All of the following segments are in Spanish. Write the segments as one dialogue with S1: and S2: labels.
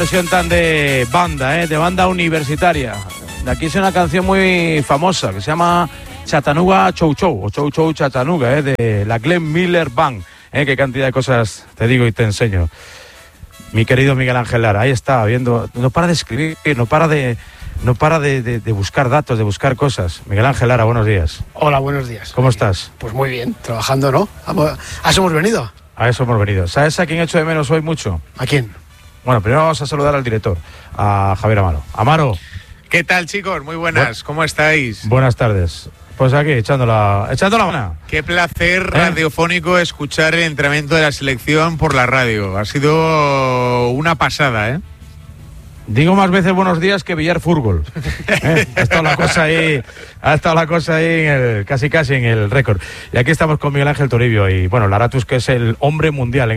S1: versión tan de banda universitaria. De aquí es una canción muy famosa que se llama Chattanooga Chow Chow o Chow Chow Chattanooga, de la Glenn Miller Band. Qué cantidad de cosas te digo y te enseño. Mi querido Miguel Ángel Lara, ahí está, viendo, no para de escribir, no para de buscar datos, de buscar cosas. Miguel Ángel Lara, buenos días.
S2: Hola, buenos días.
S1: ¿Cómo estás?
S2: Pues muy bien, trabajando, ¿no? ¿A eso hemos venido?
S1: A eso hemos venido. ¿Sabes a quién echo de menos hoy mucho?
S2: ¿A quién?
S1: Bueno, primero vamos a saludar al director, a Javier Amaro. Amaro.
S3: ¿Qué tal, chicos? Muy buenas, ¿cómo estáis?
S1: Buenas tardes. Pues aquí, echando la mano.
S3: Qué placer radiofónico escuchar el entrenamiento de la selección por la radio. Ha sido una pasada, ¿eh?
S1: Digo más veces buenos días que Villar Fútbol. Ha estado la cosa ahí casi en el récord. Y aquí estamos con Miguel Ángel Toribio y bueno, Laratus, que es el hombre mundial en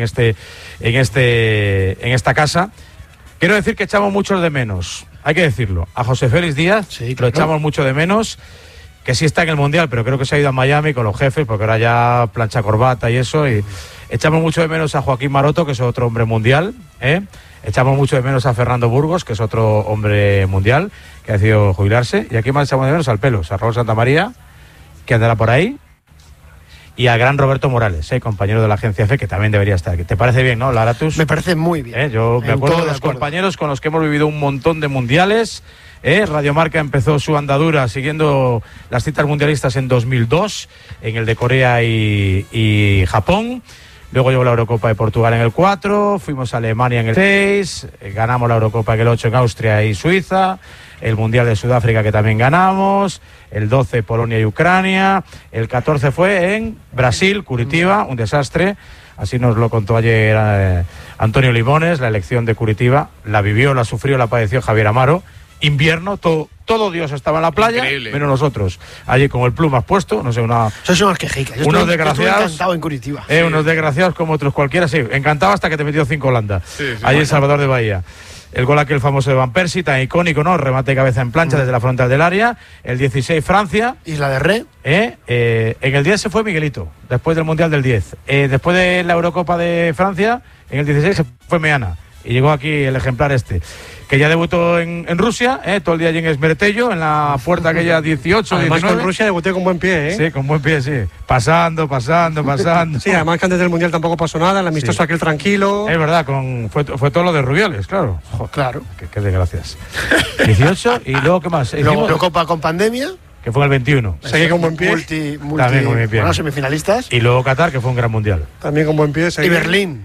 S1: esta casa. Quiero decir que echamos muchos de menos, hay que decirlo. A José Félix Díaz, sí, claro. Lo echamos mucho de menos, que sí está en el mundial, pero creo que se ha ido a Miami con los jefes, porque ahora ya plancha corbata y eso. Y echamos mucho de menos a Joaquín Maroto, que es otro hombre mundial, Echamos mucho de menos a Fernando Burgos, que es otro hombre mundial, que ha decidido jubilarse. Y aquí más echamos de menos al Pelos, a Raúl Santamaría, que andará por ahí. Y al gran Roberto Morales, compañero de la agencia EFE, que también debería estar aquí. ¿Te parece bien, no, Laratus?
S2: Me parece muy bien.
S1: Yo me acuerdo de los compañeros con los que hemos vivido un montón de mundiales. Radio Marca empezó su andadura siguiendo las citas mundialistas en 2002, en el de Corea y Japón. Luego llegó la Eurocopa de Portugal en el 4, fuimos a Alemania en el 6, ganamos la Eurocopa en el 8 en Austria y Suiza, el Mundial de Sudáfrica que también ganamos, el 12 Polonia y Ucrania, el 14 fue en Brasil, Curitiba, un desastre, así nos lo contó ayer Antonio Limones, la elección de Curitiba, la vivió, la sufrió, la padeció Javier Amaro. Invierno, todo Dios estaba en la playa. Increíble. Menos nosotros, allí con el plumas puesto, no sé,
S2: Sois unos quejicas.
S1: Unos desgraciados.
S2: Encantado en Curitiba.
S1: Unos desgraciados como otros cualquiera, sí. Encantado hasta que te metió 5 Holanda. Sí, allí en Salvador de Bahía. El gol aquel famoso de Van Persie, tan icónico, ¿no? Remate de cabeza en plancha desde la frontal del área. El 16, Francia.
S2: Isla de Ré.
S1: En el 10 se fue Miguelito, después del Mundial del 10. Después de la Eurocopa de Francia, en el 16 se fue Meana. Y llegó aquí el ejemplar que ya debutó en Rusia, todo el día allí en Esmertello, en la puerta aquella 18,
S2: además
S1: 19.
S2: En Rusia debuté con buen pie,
S1: Sí, con buen pie, sí. Pasando.
S2: Sí, además que antes del Mundial tampoco pasó nada, el amistoso aquel tranquilo.
S1: Es verdad, fue todo lo de Rubiales, claro.
S2: Joder, claro.
S1: Qué desgracias. 18, y luego, ¿qué más?
S2: Luego Eurocopa con pandemia.
S1: Que fue en el 21.
S2: Seguí con buen pie.
S1: También con buen pie.
S2: Bueno, semifinalistas.
S1: Y luego Qatar, que fue un gran mundial.
S2: También con buen pie.
S1: Y Berlín,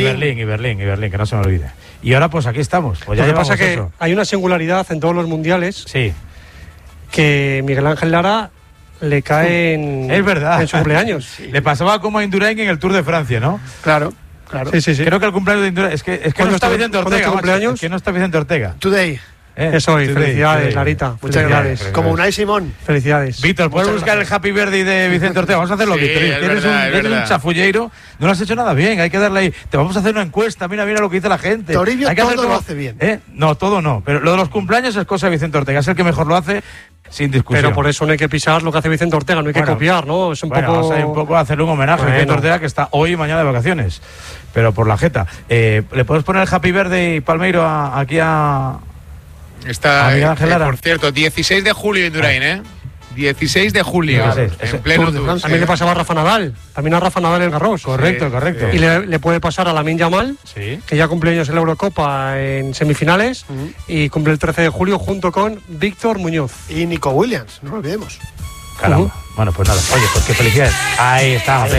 S1: que no se me olvide. Y ahora pues aquí estamos. Pues ya
S4: lo que pasa es que hay una singularidad en todos los mundiales.
S1: Sí.
S4: Que Miguel Ángel Lara le cae
S1: es verdad.
S4: En su cumpleaños.
S1: Sí. Le pasaba como a Indurain en el Tour de Francia, ¿no?
S2: Claro.
S4: Sí.
S1: Creo que el cumpleaños de Indurain... Es que no está Vicente Ortega.
S4: Cumpleaños?
S1: Es que no está Vicente Ortega.
S2: Today.
S4: Eso hoy, felicidades, Larita. Muchas gracias.
S2: Como Unai Simón.
S4: Felicidades.
S1: Víctor, ¿puedes buscar el Happy Birthday de Vicente Ortega? Vamos a hacerlo, Víctor. Eres un chafulleiro, no lo has hecho nada bien, hay que darle ahí. Te vamos a hacer una encuesta, mira lo que dice la gente.
S2: Toribio todo lo hace bien.
S1: No, todo no, pero lo de los cumpleaños es cosa de Vicente Ortega, es el que mejor lo hace, sin discusión.
S4: Pero por eso no hay que pisar lo que hace Vicente Ortega, no hay que copiar, ¿no? Es un poco
S1: hacerle un homenaje a Vicente Ortega, que está hoy y mañana de vacaciones, pero por la jeta. ¿Le puedes poner el Happy Birthday, Palmeiro, aquí a...
S3: Está, por cierto, 16 de julio en Indurain, 16 de julio, en pleno Tour.
S4: También le pasaba a Rafa Nadal, también a Rafa Nadal en Garros.
S1: Correcto.
S4: Y le puede pasar a Lamine Yamal, que ya cumple años en la Eurocopa en semifinales, y cumple el 13 de julio junto con Víctor Muñoz.
S2: Y Nico Williams, no lo olvidemos.
S1: Caramba. Bueno, pues nada, oye, pues qué felicidades. Ahí estamos.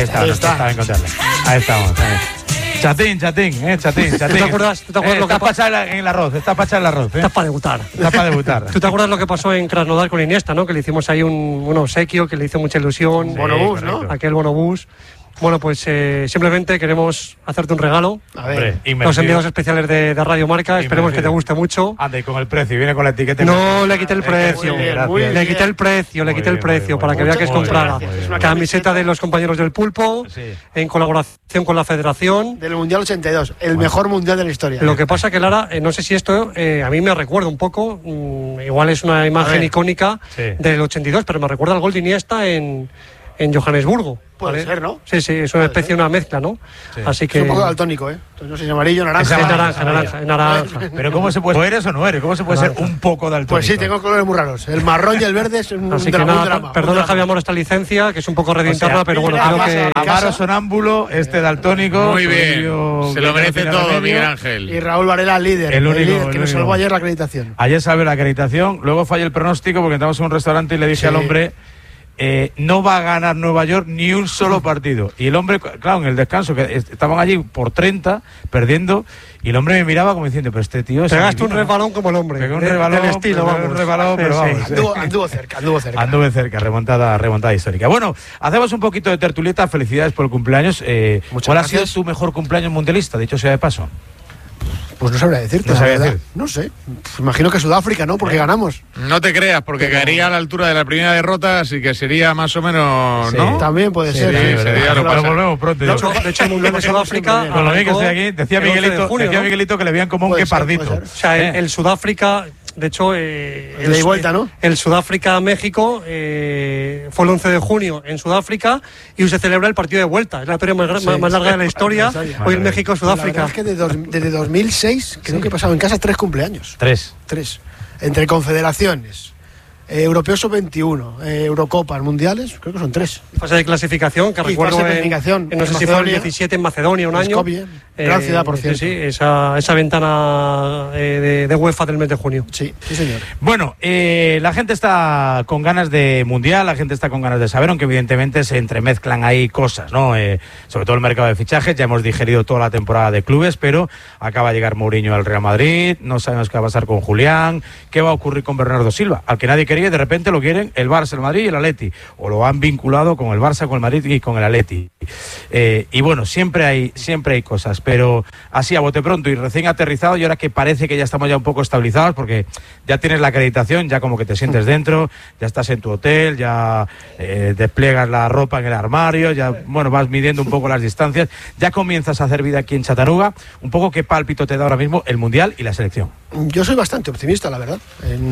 S1: Ahí estamos. Chatín.
S4: ¿Tú te acuerdas lo que
S1: está para echar en el arroz? Está para debutar.
S4: ¿Tú te acuerdas lo que pasó en Krasnodar con Iniesta, no? Que le hicimos ahí un obsequio que le hizo mucha ilusión.
S2: Bonobús, ¿no?
S4: Aquel bonobús. Bueno, pues simplemente queremos hacerte un regalo.
S2: A ver,
S4: los enviados especiales de Radio Marca. Esperemos que te guste mucho.
S1: Ande, con el precio, viene con la etiqueta.
S4: No, le quité el precio. Le quité el precio para que vea que es comprada. Camiseta de los compañeros del Pulpo, en colaboración con la Federación.
S2: Del Mundial 82, el mejor mundial de la historia.
S4: Lo que pasa que, Lara, no sé si esto a mí me recuerda un poco, igual es una imagen icónica del 82, pero me recuerda al gol de Iniesta en
S2: en Johannesburgo.
S5: Puede ser, ¿no?
S2: Sí, es una especie, una mezcla, ¿no?
S1: Sí.
S2: Así que...
S5: Es un poco daltónico, ¿eh? Entonces, no sé si amarillo, naranja.
S2: Es naranja.
S1: Pero ¿cómo se puede? ¿O eres o no eres? ¿Cómo se puede ser un poco daltónico?
S5: Pues sí, tengo colores muy raros. El marrón y el verde es un
S2: Así que nada, perdona Javi Amor esta licencia, que es un poco redentarla, pero bueno, creo que...
S1: Amaro sonámbulo, daltónico.
S3: Muy bien, se lo merece todo, Miguel Ángel.
S5: Y Raúl Varela, líder. El líder que nos salvó ayer la acreditación.
S1: Ayer salvé la acreditación, luego falló el pronóstico porque entramos en un restaurante y le dije al hombre... no va a ganar Nueva York ni un solo partido. Y el hombre, claro, en el descanso, que estaban allí por 30, perdiendo, y el hombre me miraba como diciendo, pero este tío...
S2: Pegaste un resbalón como el hombre.
S1: Pegó un resbalón,
S2: del estilo, vamos.
S1: Un resbalón, pero vamos.
S5: Anduvo cerca,
S1: remontada histórica. Bueno, hacemos un poquito de tertulieta, felicidades por el cumpleaños. ¿Cuál ha sido tu mejor cumpleaños mundialista, dicho sea de paso?
S5: Pues no sabría decirte, no sé. Pues imagino que Sudáfrica, ¿no? Porque ganamos.
S3: No te creas, porque caería a la altura de la primera derrota, así que sería más o menos, ¿no?
S5: También puede ser.
S3: Lo
S1: volvemos pronto.
S2: De hecho, el Mundial de Sudáfrica...
S1: Con lo bien que estoy aquí, decía Miguelito que le veían como un guepardito.
S2: O sea, el Sudáfrica... De hecho,
S5: el de vuelta, ¿no?
S2: El Sudáfrica-México fue el 11 de junio en Sudáfrica y se celebra el partido de vuelta. Es la historia más larga de la historia. Hoy en México-Sudáfrica.
S5: Es que desde 2006 creo que he pasado en casa 3 cumpleaños.
S1: 3.
S5: Entre confederaciones, Europeos Sub-21, Eurocopas, Mundiales, creo que son 3.
S2: Fase de clasificación, que recuerdo no sé si fue el 17 en Macedonia, un año.
S5: Gran ciudad, por cierto.
S2: Sí, esa ventana de UEFA del mes de junio.
S5: Sí, señor.
S1: Bueno, la gente está con ganas de Mundial, la gente está con ganas de saber, aunque evidentemente se entremezclan ahí cosas, ¿no? Sobre todo el mercado de fichajes, ya hemos digerido toda la temporada de clubes, pero acaba de llegar Mourinho al Real Madrid, no sabemos qué va a pasar con Julián, qué va a ocurrir con Bernardo Silva, al que nadie quería y de repente lo quieren el Barça, el Madrid y el Atleti, o lo han vinculado con el Barça, con el Madrid y con el Atleti. Y bueno, siempre hay cosas, pero así a bote pronto y recién aterrizado, y ahora que parece que ya estamos ya un poco estabilizados porque ya tienes la acreditación, ya como que te sientes dentro, ya estás en tu hotel, ya despliegas la ropa en el armario, ya bueno, vas midiendo un poco las distancias, ya comienzas a hacer vida aquí en Chattanooga. Un poco qué pálpito te da ahora mismo el Mundial y la selección.
S5: Yo soy bastante optimista, la verdad.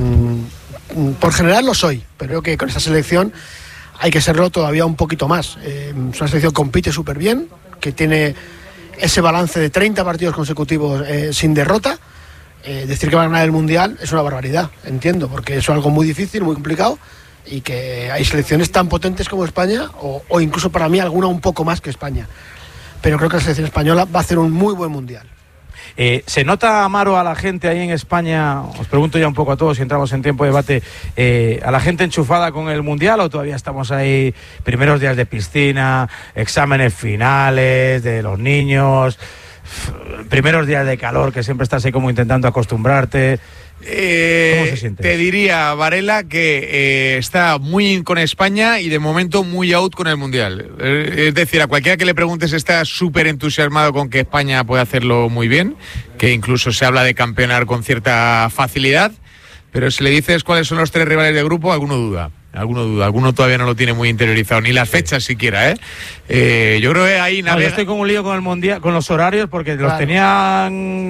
S5: Por general lo soy, pero creo que con esta selección hay que serlo todavía un poquito más. Es una selección que compite súper bien, que tiene ese balance de 30 partidos consecutivos sin derrota. Decir que va a ganar el Mundial es una barbaridad, entiendo, porque es algo muy difícil, muy complicado, y que hay selecciones tan potentes como España, o incluso para mí alguna un poco más que España. Pero creo que la selección española va a hacer un muy buen Mundial.
S1: ¿Se nota, Amaro, a la gente ahí en España, os pregunto ya un poco a todos si entramos en tiempo de debate, a la gente enchufada con el Mundial, o todavía estamos ahí primeros días de piscina, exámenes finales de los niños, primeros días de calor que siempre estás ahí como intentando acostumbrarte? ¿Cómo se siente?
S3: Te diría, Varela, que está muy in con España y de momento muy out con el Mundial. Es decir, a cualquiera que le preguntes está súper entusiasmado con que España puede hacerlo muy bien, que incluso se habla de campeonar con cierta facilidad, pero si le dices cuáles son los 3 rivales de grupo, alguno duda, alguno todavía no lo tiene muy interiorizado, ni las fechas siquiera, yo creo que ahí
S1: yo estoy con un lío con el Mundial, con los horarios, porque los tenían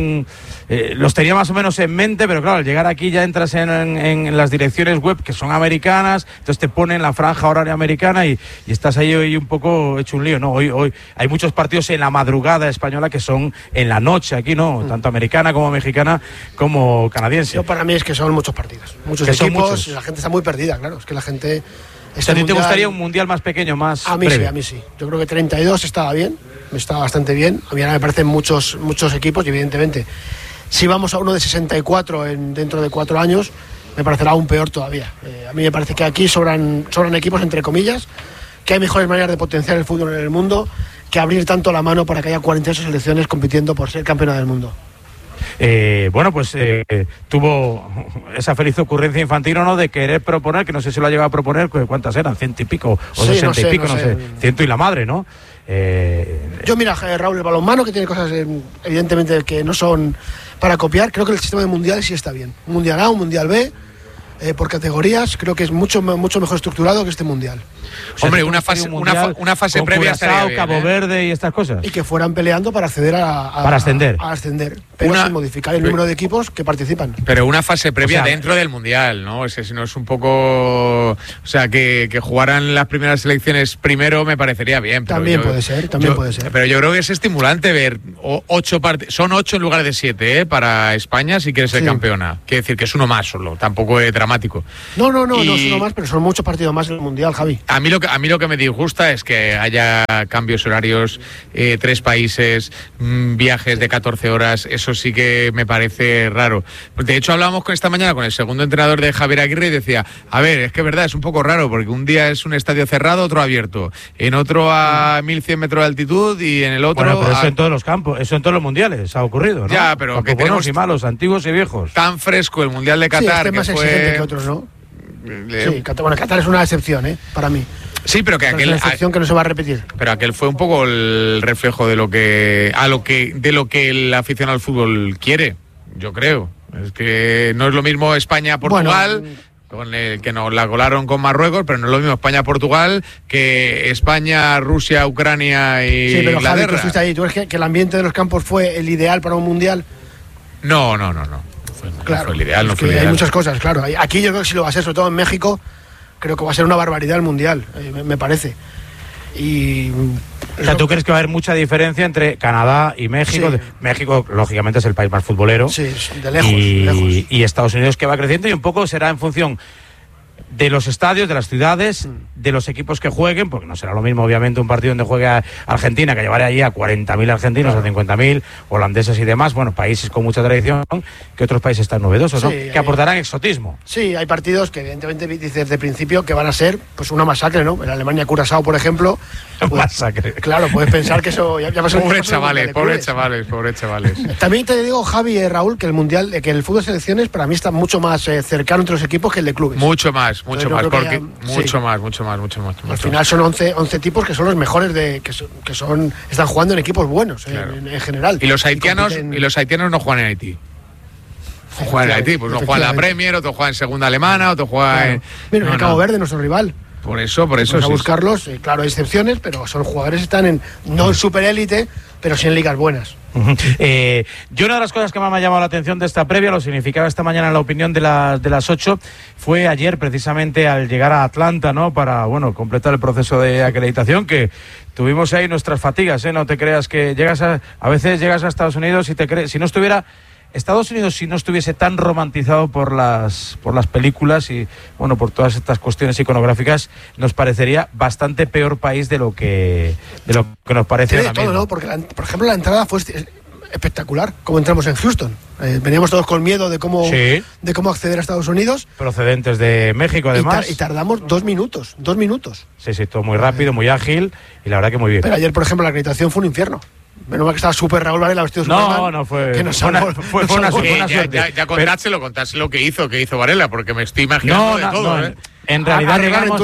S1: los tenía más o menos en mente, pero claro, al llegar aquí ya entras en las direcciones web que son americanas, entonces te ponen la franja horaria americana y estás ahí hoy un poco hecho un lío, ¿no? Hoy hay muchos partidos en la madrugada española que son en la noche aquí, ¿no? Tanto americana como mexicana como canadiense.
S5: Yo para mí es que son muchos partidos, muchos equipos, y la gente está muy perdida, claro, es que la gente...
S1: ¿A ti te gustaría un Mundial más pequeño, más breve?
S5: Sí, a mí sí. Yo creo que 32 estaba bien, estaba bastante bien. A mí ahora me parecen muchos equipos y evidentemente si vamos a uno de 64 dentro de 4 años, me parecerá aún peor todavía. A mí me parece que aquí sobran equipos, entre comillas, que hay mejores maneras de potenciar el fútbol en el mundo que abrir tanto la mano para que haya 48 selecciones compitiendo por ser campeona del mundo.
S1: Bueno, pues tuvo esa feliz ocurrencia Infantino, ¿no?, de querer proponer, que no sé si lo ha llegado a proponer, ¿cuántas eran? 100 y pico o 60 y pico, no sé. 100 y la madre, ¿no?
S5: Yo, mira, Raúl, el balonmano, que tiene cosas evidentemente que no son para copiar, creo que el sistema de mundiales sí está bien. Un Mundial A, un Mundial B, por categorías, creo que es mucho mejor estructurado que este mundial.
S3: O sea, hombre, una fase previa estaría bien,
S1: Cabo Verde y estas cosas.
S5: Y que fueran peleando para acceder
S1: para ascender.
S5: Pero sin modificar el número de equipos que participan.
S3: Pero una fase previa dentro del mundial, ¿no? Si no es un poco, o sea, que jugaran las primeras selecciones primero me parecería bien. Pero
S5: también puede ser.
S3: Pero yo creo que es estimulante ver 8 partidos, son 8 en lugar de 7, para España si quieres ser campeona. Quiere decir que es uno más solo, tampoco es dramático.
S5: No es uno más, pero son muchos partidos más en el mundial, Javi.
S3: A mí lo que me disgusta es que haya cambios horarios, 3 países, viajes de 14 horas, eso sí que me parece raro. De hecho, hablábamos esta mañana con el segundo entrenador de Javier Aguirre y decía, a ver, es que es verdad, es un poco raro, porque un día es un estadio cerrado, otro abierto, en otro a 1100 metros de altitud y en el otro...
S1: Bueno, pero eso en todos los campos, eso en todos los mundiales ha ocurrido, ¿no?
S3: Ya, pero
S1: tanto
S3: que tenemos
S1: buenos y malos, antiguos y viejos.
S3: Tan fresco el Mundial de Qatar,
S5: es más exigente que otros, ¿no? Sí, Qatar es una excepción, para mí.
S3: Sí, pero que aquel,
S5: es una excepción que no se va a repetir.
S3: Pero aquel fue un poco el reflejo de lo que el aficionado al fútbol quiere, yo creo. Es que no es lo mismo España-Portugal, con el que nos la colaron con Marruecos, pero no es lo mismo España-Portugal que España-Rusia-Ucrania y
S5: sí, pero
S3: Inglaterra.
S5: Javi, tú estuviste ahí. ¿Tú crees que el ambiente de los campos fue el ideal para un mundial?
S3: No.
S5: Claro,
S3: fue el ideal, no
S5: es
S3: fue el
S5: que
S3: ideal.
S5: hay muchas cosas, claro. Aquí yo creo que si lo va a ser, sobre todo en México, creo que va a ser una barbaridad el mundial, me parece. Y
S1: o sea, ¿tú crees que va a haber mucha diferencia entre Canadá y México?
S5: Sí.
S1: México, lógicamente, es el país más futbolero.
S5: Sí, de lejos,
S1: y Estados Unidos, que va creciendo, y un poco será en función de los estadios, de las ciudades, de los equipos que jueguen, porque no será lo mismo, obviamente, un partido donde juega Argentina, que llevará allí a 40.000 argentinos, claro, a 50.000, holandeses y demás, bueno, países con mucha tradición, que otros países tan novedosos,
S5: sí,
S1: ¿no? Que aportarán exotismo.
S5: Sí, hay partidos que evidentemente dices desde el principio que van a ser pues una masacre, ¿no? En Alemania-Curazao, por ejemplo. Pues,
S1: masacre.
S5: Claro, puedes pensar que eso ya pasó.
S3: Pobres chavales.
S5: También te digo, Javi, Raúl, que el mundial, que el fútbol de selecciones para mí está mucho más cercano entre los equipos que el de clubes.
S3: Mucho más, mucho más.
S5: Al final son 11 tipos que son los mejores están jugando en equipos buenos, claro, en general.
S3: Y los haitianos no juegan en Haití. Juegan en Haití, pues no juegan en la Premier, otro juega en segunda alemana, otro juega en...
S5: Mira, en Cabo Verde, nuestro rival.
S3: Por eso.
S5: Vamos a buscarlos, claro, hay excepciones, pero son jugadores que están no en superélite, pero sí en ligas buenas.
S1: Yo una de las cosas que más me ha llamado la atención de esta previa, lo significaba esta mañana en la opinión de las 8, fue ayer precisamente al llegar a Atlanta, ¿no? Para, completar el proceso de acreditación, que tuvimos ahí nuestras fatigas, no te creas que a veces llegas a Estados Unidos y te crees, si no estuviese tan romantizado por las películas y por todas estas cuestiones iconográficas, nos parecería bastante peor país de lo que nos parece ahora mismo.
S5: ¿No? Porque por ejemplo la entrada fue espectacular, como entramos en Houston. Veníamos todos con miedo de cómo acceder a Estados Unidos.
S1: Procedentes de México, además.
S5: Y tardamos 2 minutos.
S1: Sí, todo muy rápido, muy ágil, y la verdad que muy bien.
S5: Pero ayer, por ejemplo, la acreditación fue un infierno. Menos mal que estaba súper Raúl Varela vestido de Superman.
S1: No, fue
S3: una suerte. Ya contárselo que hizo Varela, porque me estoy imaginando de todo.
S1: En realidad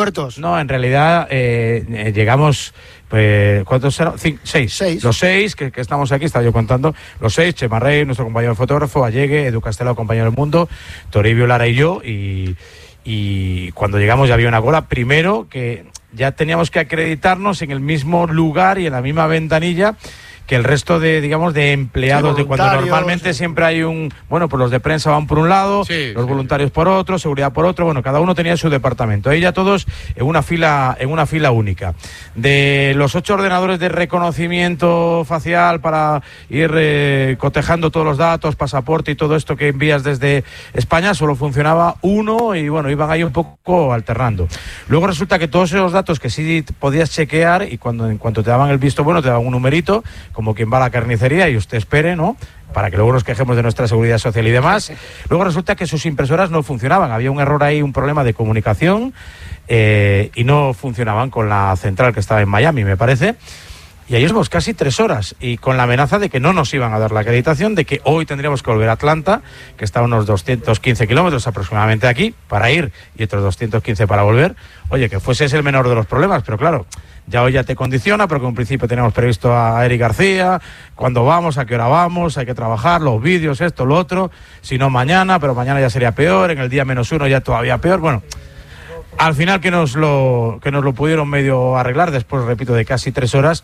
S1: llegamos, pues, ¿cuántos eran? 6. Los 6 que estamos aquí, estaba yo contando, los 6, Chema Rey, nuestro compañero fotógrafo, Allegue, Edu Castelao, compañero del Mundo, Toribio Lara y yo, y cuando llegamos ya había una cola, primero que ya teníamos que acreditarnos en el mismo lugar y en la misma ventanilla que el resto de empleados, de cuando normalmente siempre hay pues los de prensa van por un lado, los voluntarios por otro, seguridad por otro, cada uno tenía su departamento. Ahí ya todos en una fila única. De los 8 ordenadores de reconocimiento facial para ir cotejando todos los datos, pasaporte y todo esto que envías desde España, solo funcionaba uno y iban ahí un poco alternando. Luego resulta que todos esos datos que sí podías chequear y en cuanto te daban el visto bueno, te daban un numerito, como quien va a la carnicería y usted espere, ¿no? Para que luego nos quejemos de nuestra seguridad social y demás. Luego resulta que sus impresoras no funcionaban. Había un error ahí, un problema de comunicación y no funcionaban con la central que estaba en Miami, me parece. Y ahí estuvimos casi 3 horas, y con la amenaza de que no nos iban a dar la acreditación, de que hoy tendríamos que volver a Atlanta, que está a unos 215 kilómetros aproximadamente de aquí, para ir, y otros 215 para volver. Oye, que fuese ese el menor de los problemas, pero claro, ya hoy ya te condiciona, porque en principio tenemos previsto a Eric García, cuándo vamos, a qué hora vamos, hay que trabajar, los vídeos, esto, lo otro, si no mañana, pero mañana ya sería peor, en el día -1 ya todavía peor. Bueno, al final que nos lo pudieron medio arreglar, después, repito, de casi 3 horas,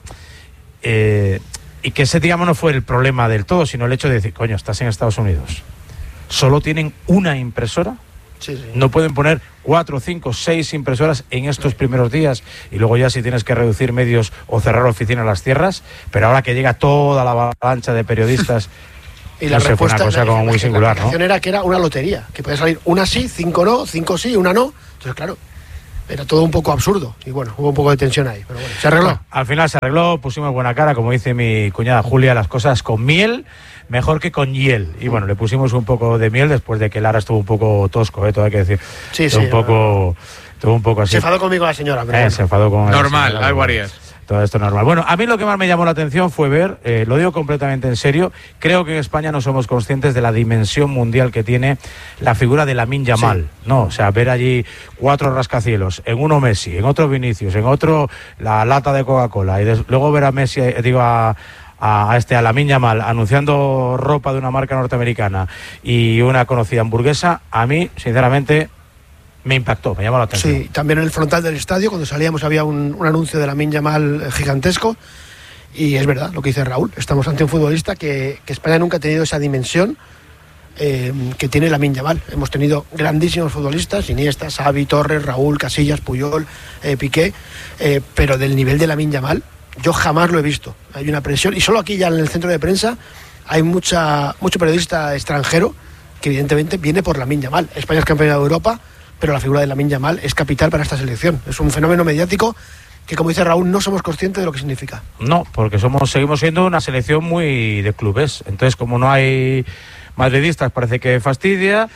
S1: y que ese, digamos, no fue el problema del todo, sino el hecho de decir, coño, estás en Estados Unidos, solo tienen una impresora.
S5: Sí.
S1: No pueden poner 4, 5, 6 impresoras en estos primeros días, y luego ya si tienes que reducir medios o cerrar oficinas en las tierras, pero ahora que llega toda la avalancha de periodistas,
S5: y la respuesta
S1: fue una cosa como muy singular, ¿no?
S5: Era que era una lotería, que podía salir una sí, 5 no, 5 sí, una no. Entonces, claro, era todo un poco absurdo, y bueno, hubo un poco de tensión ahí, pero bueno, se arregló.
S1: Bueno, al final se arregló, pusimos buena cara, como dice mi cuñada Julia, las cosas con miel, mejor que con hiel. Y bueno, le pusimos un poco de miel después de que Lara estuvo un poco tosco, todo hay que decir.
S5: Sí,
S1: Estuvo un poco así.
S5: Se enfadó conmigo la señora. Pero bueno.
S1: Se enfadó con
S3: normal, algo harías.
S1: Todo esto normal. Bueno, a mí lo que más me llamó la atención fue ver, lo digo completamente en serio, creo que en España no somos conscientes de la dimensión mundial que tiene la figura de Lamine Yamal, sí. ¿No? O sea, ver allí 4 rascacielos, en uno Messi, en otro Vinicius, en otro la lata de Coca-Cola, y luego ver a Messi, a Lamine Yamal anunciando ropa de una marca norteamericana y una conocida hamburguesa, a mí, sinceramente, me impactó, me llamó la atención.
S5: Sí, también en el frontal del estadio, cuando salíamos, había un anuncio de Lamine Yamal gigantesco, y es verdad lo que dice Raúl, estamos ante un futbolista que España nunca ha tenido esa dimensión que tiene Lamine Yamal. Hemos tenido grandísimos futbolistas, Iniesta, Xavi, Torres, Raúl, Casillas, Puyol, Piqué, pero del nivel de Lamine Yamal yo jamás lo he visto. Hay una presión, y solo aquí ya en el centro de prensa hay mucho periodista extranjero que evidentemente viene por Lamine Yamal. España es campeona de Europa, pero la figura de Lamine Yamal es capital para esta selección. Es un fenómeno mediático que, como dice Raúl, no somos conscientes de lo que significa.
S1: No, porque seguimos siendo una selección muy de clubes. Entonces, como no hay madridistas, parece que fastidia,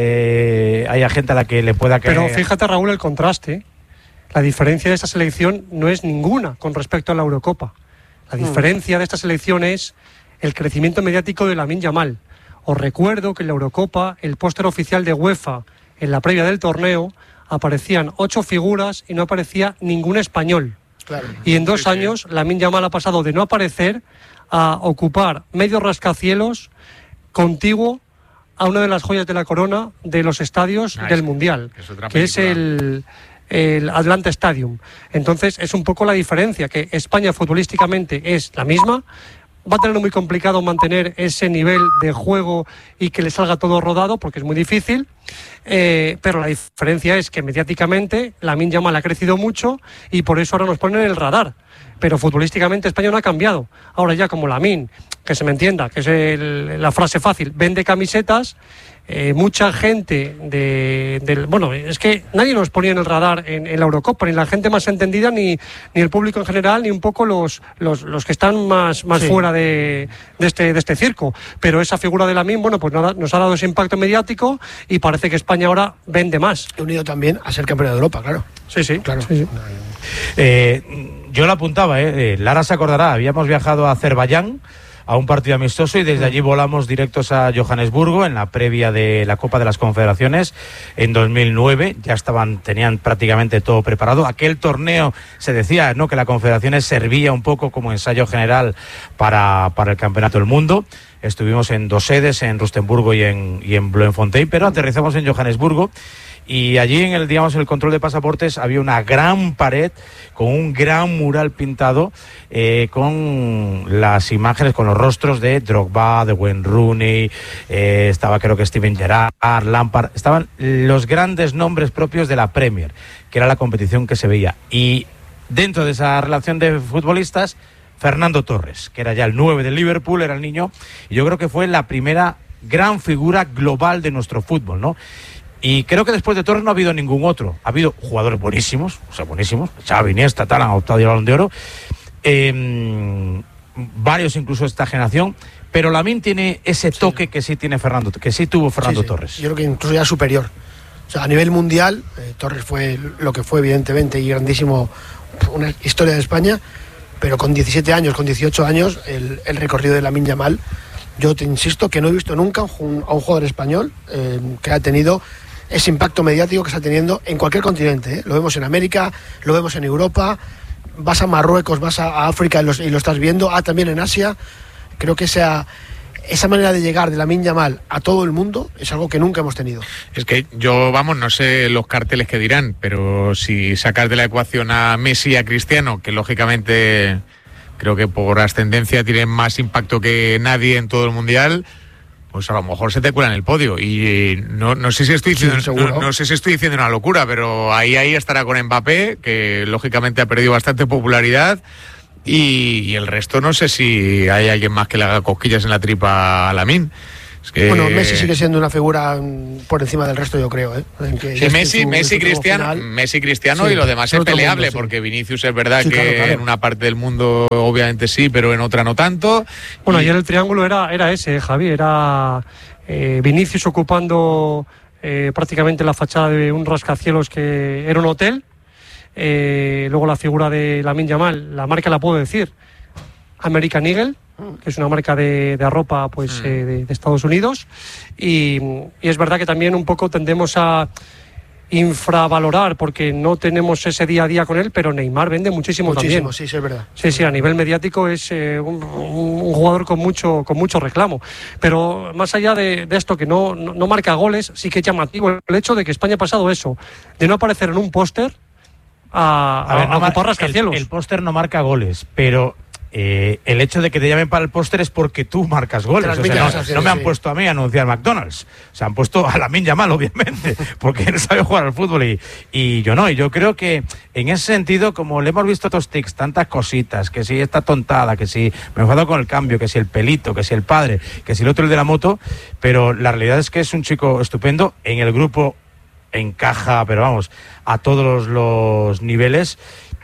S1: hay gente a la que le pueda caer.
S2: Pero fíjate, Raúl, el contraste. La diferencia de esta selección no es ninguna con respecto a la Eurocopa. La diferencia de esta selección es el crecimiento mediático de Lamine Yamal. Os recuerdo que en la Eurocopa, el póster oficial de UEFA, en la previa del torneo, aparecían 8 figuras y no aparecía ningún español.
S5: Claro.
S2: Y en 2 años, Lamine Yamal ha pasado de no aparecer a ocupar medio rascacielos contiguo a una de las joyas de la corona de los estadios del Mundial, que es el Atlanta Stadium. Entonces, es un poco la diferencia, que España futbolísticamente es la misma. Va a tener muy complicado mantener ese nivel de juego y que le salga todo rodado, porque es muy difícil, pero la diferencia es que mediáticamente Lamine Yamal ha crecido mucho y por eso ahora nos ponen en el radar. Pero futbolísticamente España no ha cambiado. Ahora ya, como Lamine, que se me entienda, que es la frase fácil, vende camisetas, mucha gente bueno, es que nadie nos ponía en el radar en la Eurocopa, ni la gente más entendida, ni el público en general, ni un poco los que están más sí, fuera de este circo. Pero esa figura de Lamine, bueno, pues nada, nos ha dado ese impacto mediático y parece que España ahora vende más.
S5: Unido también a ser campeón de Europa, claro.
S2: Sí, claro.
S5: Sí.
S1: Yo lo apuntaba, Lara se acordará, habíamos viajado a Azerbaiyán a un partido amistoso y desde allí volamos directos a Johannesburgo en la previa de la Copa de las Confederaciones en 2009. Ya tenían prácticamente todo preparado. Aquel torneo se decía, ¿no?, que la Confederaciones servía un poco como ensayo general para el Campeonato del Mundo. Estuvimos en 2 sedes, en Rustenburgo y en Bloemfontein, pero aterrizamos en Johannesburgo. Y allí en el control de pasaportes había una gran pared con un gran mural pintado con las imágenes, con los rostros de Drogba, de Wayne Rooney, estaba creo que Steven Gerrard, Lampard, estaban los grandes nombres propios de la Premier, que era la competición que se veía. Y dentro de esa relación de futbolistas, Fernando Torres, que era ya el 9 del Liverpool, era el niño, y yo creo que fue la primera gran figura global de nuestro fútbol, ¿no? Y creo que después de Torres no ha habido ningún otro. Ha habido jugadores buenísimos, Xavi, Iniesta, tal, han optado el Balón de Oro. Varios incluso de esta generación. Pero Lamine tiene ese toque que sí tiene que sí tuvo Fernando Torres.
S5: Yo creo que incluso ya superior. O sea, a nivel mundial, Torres fue lo que fue, evidentemente, y grandísimo, una historia de España. pero con 17 años, con 18 años, el recorrido de Lamine Yamal, yo te insisto que no he visto nunca a un jugador español que ha tenido ese impacto mediático que está teniendo en cualquier continente, ¿eh? Lo vemos en América, lo vemos en Europa, vas a Marruecos, vas a África y lo estás viendo, también en Asia. Creo que esa manera de llegar de Lamine Yamal a todo el mundo es algo que nunca hemos tenido.
S3: Es que yo, no sé los carteles que dirán, pero si sacas de la ecuación a Messi y a Cristiano, que lógicamente creo que por ascendencia tienen más impacto que nadie en todo el Mundial, pues a lo mejor se te cuela en el podio. Y no sé si estoy diciendo, no sé si estoy diciendo una locura, pero ahí estará con Mbappé, que lógicamente ha perdido bastante popularidad. Y el resto no sé si hay alguien más que le haga cosquillas en la tripa a Lamine. Es que...
S5: Bueno, Messi sigue siendo una figura por encima del resto, yo creo, ¿eh?
S3: Sí, Messi, Cristiano, sí, y lo demás es peleable, mundo, sí. Porque Vinicius es verdad sí, que claro. En una parte del mundo obviamente sí, pero en otra no tanto.
S2: Bueno, ayer el triángulo era ese, Javi, era Vinicius ocupando prácticamente la fachada de un rascacielos que era un hotel. Luego la figura de Lamine Yamal, la marca la puedo decir, American Eagle, que es una marca de ropa pues de Estados Unidos, y es verdad que también un poco tendemos a infravalorar porque no tenemos ese día a día con él, pero Neymar vende muchísimo también.
S5: Sí, es verdad.
S2: Sí, a nivel mediático es un jugador con mucho reclamo, pero más allá de esto que no marca goles, sí que es llamativo el hecho de que España ha pasado eso, de no aparecer en un póster a ocupar rascacielos.
S1: El póster no marca goles, pero el hecho de que te llamen para el póster es porque tú marcas goles. O sea, no me han puesto a mí a anunciar McDonald's. O sea, han puesto a Lamine Yamal, obviamente, porque él sabe jugar al fútbol y yo no. Y yo creo que en ese sentido, como le hemos visto a estos tics, tantas cositas, que si esta tontada, que si me enfado con el cambio, que si el pelito, que si el padre, que si el otro el de la moto, pero la realidad es que es un chico estupendo. En el grupo encaja, pero vamos, a todos los niveles.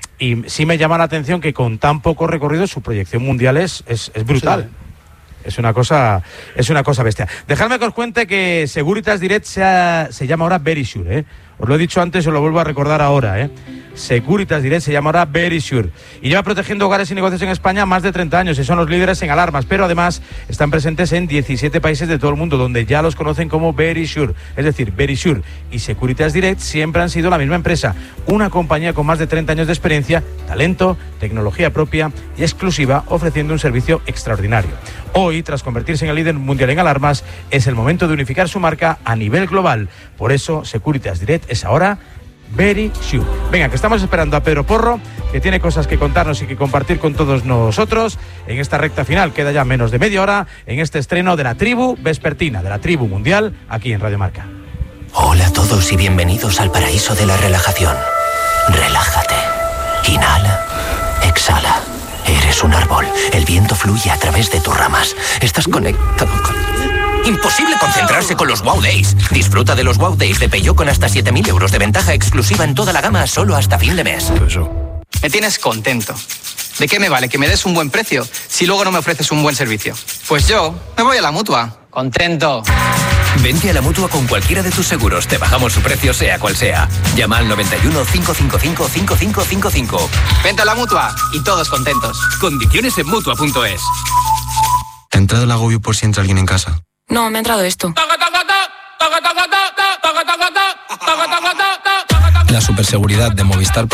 S1: Y sí me llama la atención que con tan poco recorrido su proyección mundial es brutal. Sí. Es una cosa bestia. Dejadme que os cuente que Securitas Direct se llama ahora Verisure, ¿eh? Os lo he dicho antes, os lo vuelvo a recordar ahora, ¿eh? Securitas Direct se llama ahora Verisure y lleva protegiendo hogares y negocios en España más de 30 años y son los líderes en alarmas, pero además están presentes en 17 países de todo el mundo donde ya los conocen como Verisure. Es decir, Verisure y Securitas Direct siempre han sido la misma empresa, una compañía con más de 30 años de experiencia, talento, tecnología propia y exclusiva, ofreciendo un servicio extraordinario. Hoy, tras convertirse en el líder mundial en alarmas, es el momento de unificar su marca a nivel global. Por eso, Securitas Direct es ahora Verisure. Venga, que estamos esperando a Pedro Porro, que tiene cosas que contarnos y que compartir con todos nosotros en esta recta final. Queda ya menos de media hora en este estreno de la tribu vespertina, de la tribu mundial, aquí en Radio Marca.
S6: Hola a todos y bienvenidos al paraíso de la relajación. Relájate. Inhala. Exhala. Eres un árbol. El viento fluye a través de tus ramas. Estás conectado con... Imposible concentrarse con los Wow Days. Disfruta de los Wow Days de Peugeot con hasta 7.000 euros de ventaja exclusiva en toda la gama solo hasta fin de mes.
S7: Me tienes contento. ¿De qué me vale que me des un buen precio si luego no me ofreces un buen servicio? Pues yo me voy a la Mutua. Contento.
S6: Vente a la Mutua con cualquiera de tus seguros. Te bajamos su precio sea cual sea. Llama al 91 555 5555.
S7: Vente a la Mutua y todos contentos.
S6: Condiciones en Mutua.es.
S8: ¿Te ha entrado el agobio por si entra alguien en casa?
S9: No, me ha entrado esto.
S8: La superseguridad de Movistar